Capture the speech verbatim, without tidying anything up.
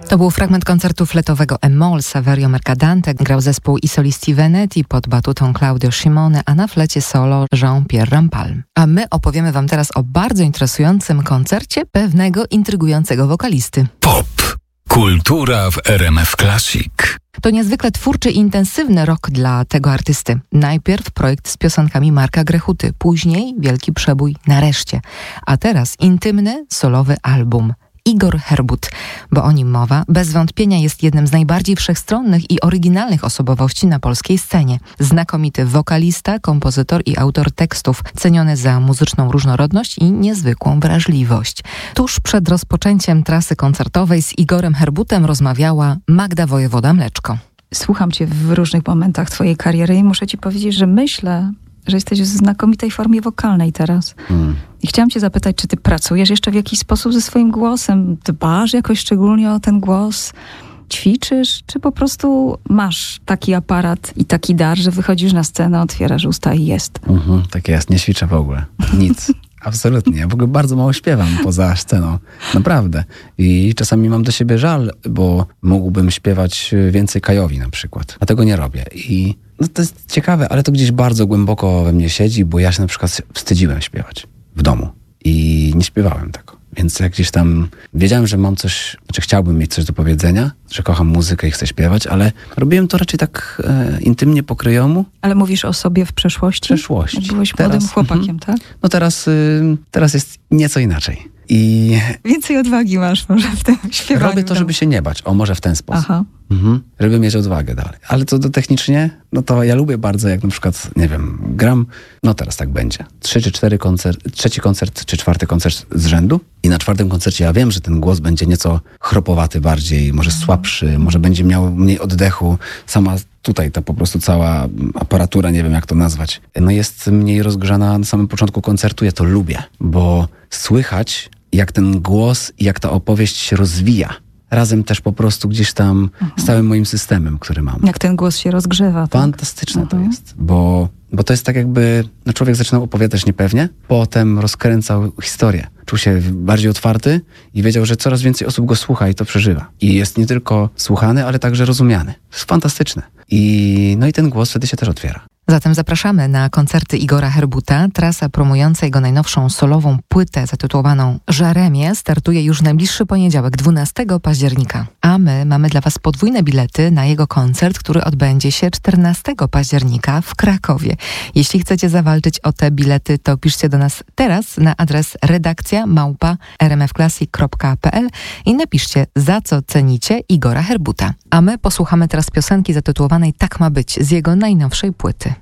To był fragment koncertu fletowego E-moll Saverio Mercadante. Grał zespół I Solisti Veneti pod batutą Claudio Scimone, a na flecie solo Jean-Pierre Rampal. A my opowiemy wam teraz o bardzo interesującym koncercie pewnego intrygującego wokalisty. Pop. Kultura w R M F Classic. To niezwykle twórczy i intensywny rok dla tego artysty. Najpierw projekt z piosenkami Marka Grechuty, później wielki przebój Nareszcie, a teraz intymny, solowy album. Igor Herbut, bo o nim mowa, bez wątpienia jest jednym z najbardziej wszechstronnych i oryginalnych osobowości na polskiej scenie. Znakomity wokalista, kompozytor i autor tekstów, ceniony za muzyczną różnorodność i niezwykłą wrażliwość. Tuż przed rozpoczęciem trasy koncertowej z Igorem Herbutem rozmawiała Magda Wojewoda-Mleczko. Słucham cię w różnych momentach twojej kariery i muszę ci powiedzieć, że myślę, że jesteś w znakomitej formie wokalnej teraz. Hmm. I chciałam cię zapytać, czy ty pracujesz jeszcze w jakiś sposób ze swoim głosem? Dbasz jakoś szczególnie o ten głos? Ćwiczysz? Czy po prostu masz taki aparat i taki dar, że wychodzisz na scenę, otwierasz usta i jest? Mhm, tak jest. Nie ćwiczę w ogóle. Nic. Absolutnie. Ja w ogóle bardzo mało śpiewam poza sceną. Naprawdę. I czasami mam do siebie żal, bo mógłbym śpiewać więcej Kajowi na przykład. A tego nie robię. I no to jest ciekawe, ale to gdzieś bardzo głęboko we mnie siedzi, bo ja się na przykład wstydziłem śpiewać w domu. I nie śpiewałem tego. Więc jak gdzieś tam wiedziałem, że mam coś, znaczy chciałbym mieć coś do powiedzenia, że kocham muzykę i chcę śpiewać, ale robiłem to raczej tak e, intymnie po kryjomu. Ale mówisz o sobie w przeszłości? W przeszłości. Jak byłeś teraz, młodym chłopakiem, mm, tak? No teraz, y, teraz jest nieco inaczej. I więcej odwagi masz może w tym śpiewaniu. robię to, żeby się nie bać. O, może w ten sposób. Aha. Mhm. Żeby mieć odwagę dalej. Ale co do technicznie, no to ja lubię bardzo, jak na przykład, nie wiem, gram, no teraz tak będzie. Trzy czy cztery koncert, trzeci koncert czy czwarty koncert z rzędu i na czwartym koncercie ja wiem, że ten głos będzie nieco chropowaty bardziej, może słabszy, może będzie miał mniej oddechu. Sama tutaj ta po prostu cała aparatura, nie wiem jak to nazwać, no jest mniej rozgrzana na samym początku koncertu. Ja to lubię, bo słychać jak ten głos i jak ta opowieść się rozwija. Razem też po prostu gdzieś tam mhm. z całym moim systemem, który mam. Jak ten głos się rozgrzewa. Tak? Fantastyczne mhm. to jest, bo, bo to jest tak jakby no człowiek zaczynał opowiadać niepewnie, potem rozkręcał historię. Czuł się bardziej otwarty i wiedział, że coraz więcej osób go słucha i to przeżywa. I jest nie tylko słuchany, ale także rozumiany. To jest fantastyczne. I, no i ten głos wtedy się też otwiera. Zatem zapraszamy na koncerty Igora Herbuta. Trasa promująca jego najnowszą solową płytę zatytułowaną Żaremie startuje już w najbliższy poniedziałek, dwunastego października. A my mamy dla was podwójne bilety na jego koncert, który odbędzie się czternastego października w Krakowie. Jeśli chcecie zawalczyć o te bilety, to piszcie do nas teraz na adres redakcja małpa r m f classic kropka p l i napiszcie, za co cenicie Igora Herbuta. A my posłuchamy teraz piosenki zatytułowanej Tak ma być z jego najnowszej płyty.